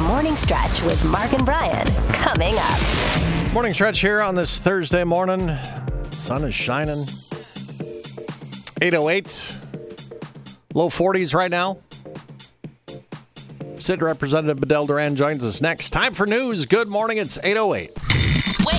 Morning Stretch with Mark and Brian coming up. Morning Stretch here on this Thursday morning. Sun is shining. 8:08. Low 40s right now. State Representative Bedell Duran joins us next. Time for news. Good morning. It's 8:08.